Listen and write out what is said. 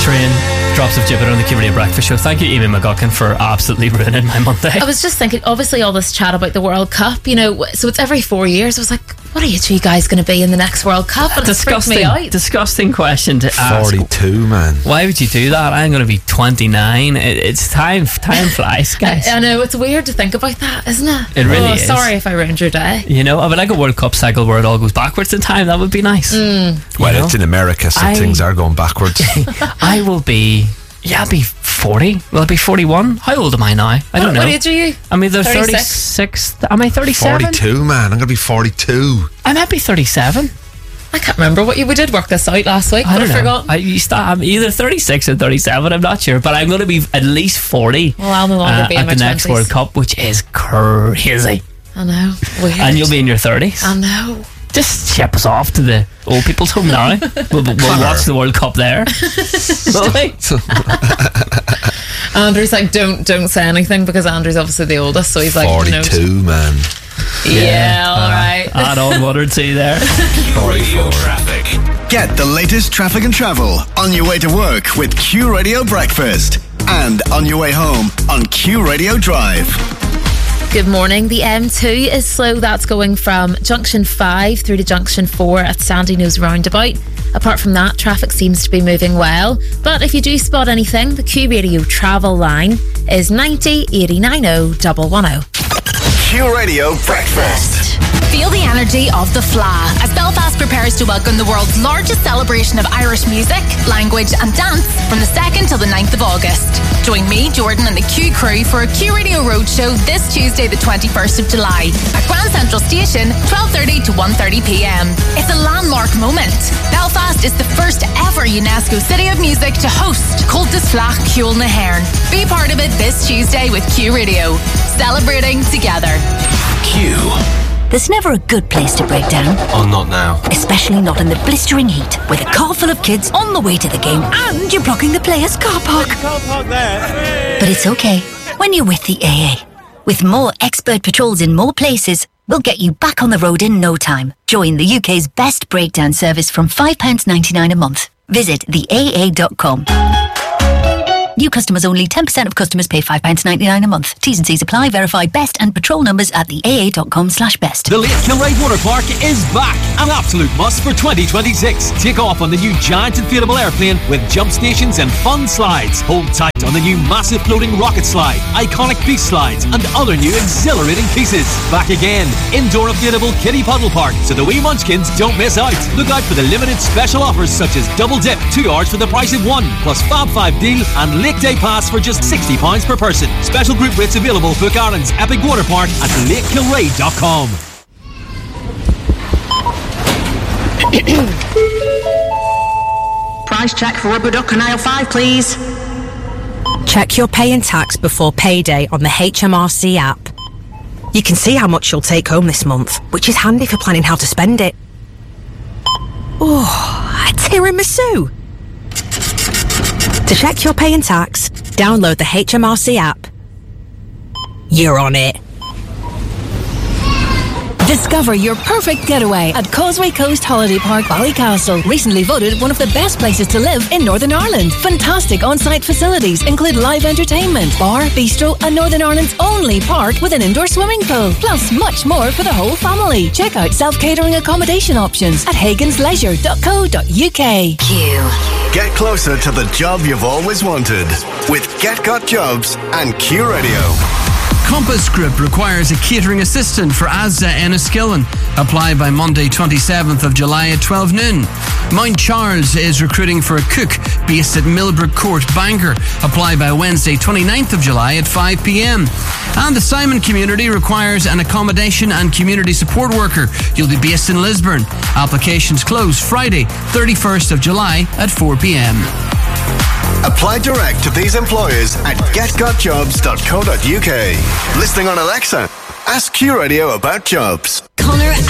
Train, Drops of Jupiter on the Q Radio Breakfast Show. Thank you, Amy McGuckin, for absolutely ruining my Monday. I was just thinking, obviously all this chat about the World Cup, you know, so it's every 4 years. I was like, what are you two guys going to be in the next World Cup? And it's freaked me out. Disgusting question to ask. 42, man. Why would you do that? I'm going to be 29. It's time flies, guys. I know, it's weird to think about that, isn't it? It really is. Sorry if I ruined your day. You know, I would like a World Cup cycle where it all goes backwards in time. That would be nice. Well, it's in America, so things are going backwards. I will be... Yeah, I'll be 40. Will I be 41? How old am I now? I don't know. What age are you? I'm either 36. Am I 37? 42, man. I'm going to be 42. I might be 37. I can't remember we did work this out last week. I don't know. Forgotten. I'm either 36 or 37. I'm not sure, but I'm going to be at least 40. Well, I'll no longer be in at my the next 20s. World Cup, which is crazy. I know. Weird. And you'll be in your 30s. I know. Just ship us off to the old people's home now. We'll watch the World Cup there. Will we? Andrew's like, don't say anything, because Andrew's obviously the oldest, so he's like, 42, man. Yeah, alright. Add on 1 or 2 there. Radio traffic. Get the latest traffic and travel on your way to work with Q Radio Breakfast, and on your way home on Q Radio Drive. Good morning. The M2 is slow. That's going from Junction 5 through to Junction 4 at Sandy Nose Roundabout. Apart from that, traffic seems to be moving well. But if you do spot anything, the Q Radio travel line is 90 89 0 110. Q Radio Breakfast. Feel the energy of the Fleadh as Belfast prepares to welcome the world's largest celebration of Irish music, language and dance from the 2nd till the 9th of August. Join me, Jordan and the Q crew for a Q Radio Roadshow this Tuesday the 21st of July at Grand Central Station, 12:30 to 1:30pm. It's a landmark moment. Belfast is the first ever UNESCO City of Music to host Cultus Fleadh Ciúil na hÉireann. Be part of it this Tuesday with Q Radio. Celebrating together. Q. There's never a good place to break down. Oh, not now. Especially not in the blistering heat, with a car full of kids on the way to the game and you're blocking the players' car park. But it's okay when you're with the AA. With more expert patrols in more places, we'll get you back on the road in no time. Join the UK's best breakdown service from £5.99 a month. Visit theaa.com. New customers only. 10% of customers pay £5.99 a month. T's and C's apply. Verify best and patrol numbers at theaa.com/best. The Lake Kilray Water Park is back. An absolute must for 2026. Take off on the new giant inflatable airplane with jump stations and fun slides. Hold tight on the new massive floating rocket slide, iconic beast slides, and other new exhilarating pieces. Back again. Indoor inflatable kiddie puddle park, so the wee munchkins don't miss out. Look out for the limited special offers such as double dip, 2 hours for the price of 1, plus Fab 5 deal and Lake Day Pass for just £60 per person. Special group rates available. Book Ireland's Epic Water Park at lakekilray.com. Price check for rubber duck on aisle 5, please. Check your pay and tax before payday on the HMRC app. You can see how much you'll take home this month, which is handy for planning how to spend it. Oh, a tiramisu! To check your pay and tax, download the HMRC app. You're on it. Discover your perfect getaway at Causeway Coast Holiday Park, Ballycastle. Recently voted one of the best places to live in Northern Ireland. Fantastic on-site facilities include live entertainment, bar, bistro, and Northern Ireland's only park with an indoor swimming pool. Plus much more for the whole family. Check out self-catering accommodation options at hagensleisure.co.uk. Q. Get closer to the job you've always wanted with Get Got Jobs and Q Radio. Compass Group requires a catering assistant for Asda Enniskillen. Apply by Monday 27th of July at 12 noon. Mount Charles is recruiting for a cook based at Millbrook Court, Bangor. Apply by Wednesday 29th of July at 5 p.m. And the Simon community requires an accommodation and community support worker. You'll be based in Lisburn. Applications close Friday 31st of July at 4 p.m. Apply direct to these employers at getgotjobs.co.uk. Listening on Alexa, ask Q Radio about jobs. Connor